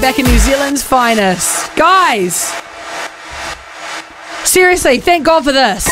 back in New Zealand's finest. Guys, seriously, thank God for this.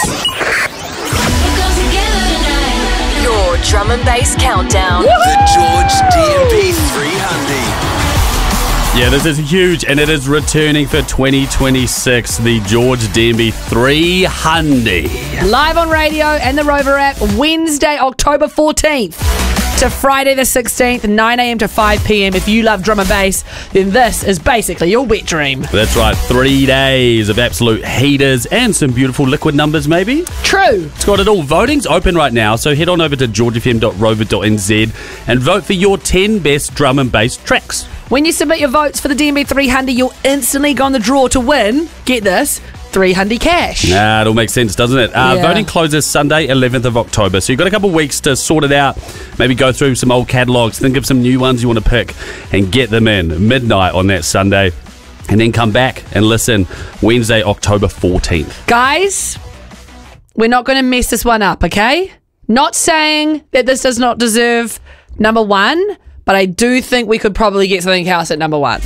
Your drum and bass countdown. The George D&B 300. Yeah, this is huge, and it is returning for 2026, the George D&B 300. Live on radio and the Rover app, Wednesday, October 14th to Friday the 16th, 9 a.m. to 5 p.m. If you love drum and bass, then this is basically your wet dream. That's right, 3 days of absolute heaters and some beautiful liquid numbers, maybe? True. It's got it all. Voting's open right now, so head on over to georgefm.rover.nz and vote for your 10 best drum and bass tracks. When you submit your votes for the D&B 300, you'll instantly go on the draw to win, get this, 300 cash. Nah, it all makes sense, doesn't it? Voting closes Sunday, 11th of October, so you've got a couple of weeks to sort it out. Maybe go through some old catalogues, think of some new ones you want to pick, and get them in midnight on that Sunday. And then come back and listen Wednesday, October 14th. Guys, we're not going to mess this one up, okay? Not saying that this does not deserve number one, but I do think we could probably get something else at number one.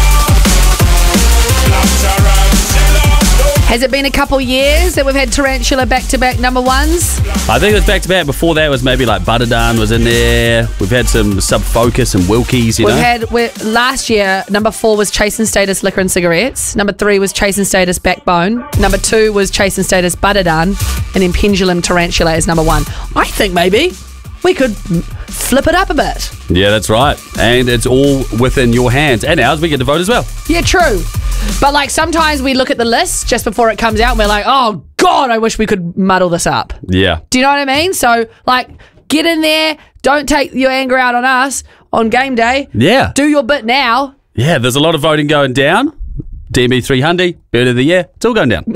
Has it been a couple years that we've had Tarantula back-to-back number ones? I think it was back-to-back. Before that was maybe like Butterdan was in there. We've had some Sub Focus and Wilkies, you know. Last year, number 4 was Chase and Status Liquor and Cigarettes. Number 3 was Chase and Status Backbone. Number 2 was Chase and Status Butterdan. And then Pendulum Tarantula is number 1. I think maybe we could flip it up a bit. Yeah, that's right. And it's all within your hands. And ours, we get to vote as well. Yeah, true. But like sometimes we look at the list just before it comes out and we're like, oh God, I wish we could muddle this up. Yeah. Do you know what I mean? So like get in there. Don't take your anger out on us on game day. Yeah. Do your bit now. Yeah, there's a lot of voting going down. D&B 300, Bird of the Year. It's all going down.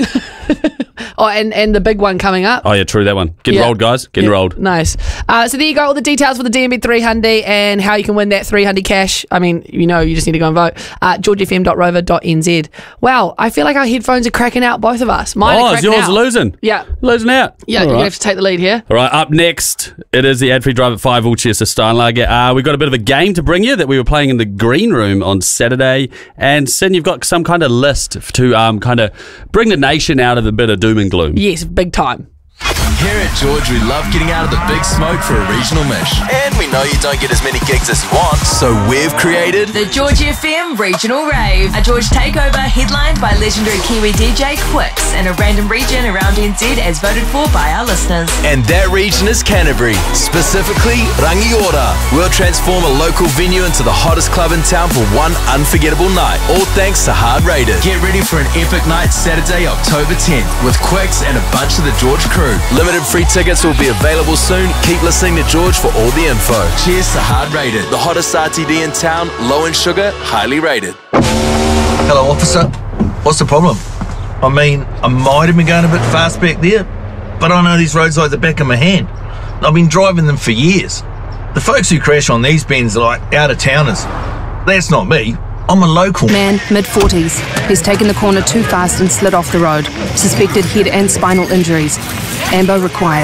Oh, and the big one coming up. Oh, yeah, true, that one. Getting rolled, guys. Getting rolled. Nice. So there you go, all the details for the D&B 300 and how you can win that 300 cash. I mean, you know, you just need to go and vote. georgefm.rover.nz. Wow, I feel like our headphones are cracking out, both of us. Mine are cracking yours out. are losing. Yeah. Losing out. Yeah, all you're going to right. have to take the lead here. All right, up next, it is the ad-free drive at 5 Ulchester Steinlager. We've got a bit of a game to bring you that we were playing in the green room on Saturday. And Sin, you've got some kind of list to kind of bring the nation out of a bit of doom and gloom. Yes, big time. Here at George, we love getting out of the big smoke for a regional mish. And we know you don't get as many gigs as you want, so we've created The George FM Regional Rave, a George takeover headlined by legendary Kiwi DJ Quicks in a random region around NZ as voted for by our listeners. And that region is Canterbury, specifically Rangiora. We'll transform a local venue into the hottest club in town for one unforgettable night, all thanks to Hard Rated. Get ready for an epic night Saturday, October 10th, with Quicks and a bunch of the George crew. Limited free tickets will be available soon. Keep listening to George for all the info. Cheers to Hard Rated, the hottest RTD in town, low in sugar, highly rated. Hello, officer. What's the problem? I mean, I might have been going a bit fast back there, but I know these roads like the back of my hand. I've been driving them for years. The folks who crash on these bends are like out-of-towners. That's not me. I'm a local. Man, mid-40s. He's taken the corner too fast and slid off the road. Suspected head and spinal injuries. Ambo required.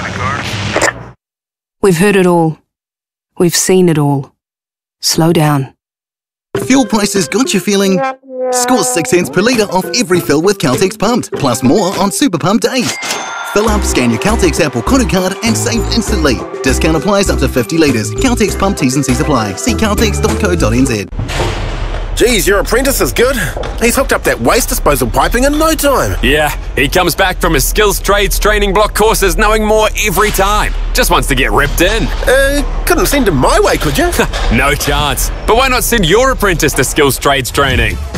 We've heard it all. We've seen it all. Slow down. Fuel prices got you feeling? Score 6 cents per litre off every fill with Caltex Pumped, plus more on Super Pump days. Fill up, scan your Caltex app or Kodu card and save instantly. Discount applies up to 50 litres. Caltex Pump T's and C's apply. See caltex.co.nz. Geez, your apprentice is good. He's hooked up that waste disposal piping in no time. Yeah, he comes back from his skills trades training block courses knowing more every time. Just wants to get ripped in. Couldn't send him my way, could you? No chance. But why not send your apprentice to skills trades training?